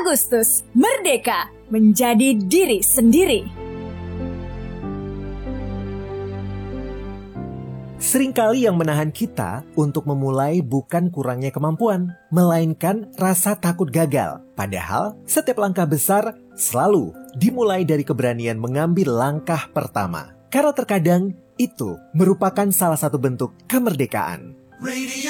Agustus, merdeka menjadi diri sendiri. Seringkali yang menahan kita untuk memulai bukan kurangnya kemampuan, melainkan rasa takut gagal. Padahal setiap langkah besar selalu dimulai dari keberanian mengambil langkah pertama. Karena terkadang itu merupakan salah satu bentuk kemerdekaan.